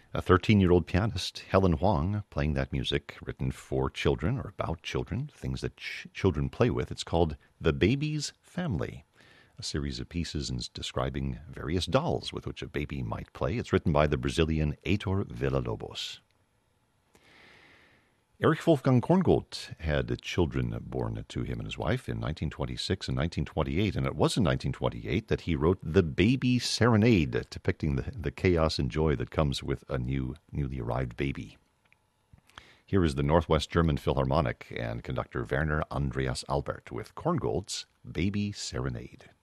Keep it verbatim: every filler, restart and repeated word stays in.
A thirteen-year-old pianist, Helen Huang, playing that music written for children or about children, things that ch- children play with. It's called The Baby's Family, a series of pieces in- describing various dolls with which a baby might play. It's written by the Brazilian Heitor Villa-Lobos. Erich Wolfgang Korngold had children born to him and his wife in nineteen twenty-six and nineteen twenty-eight, and it was in nineteen twenty-eight that he wrote The Baby Serenade, depicting the, the chaos and joy that comes with a new, newly arrived baby. Here is the Northwest German Philharmonic and conductor Werner Andreas Albert with Korngold's Baby Serenade.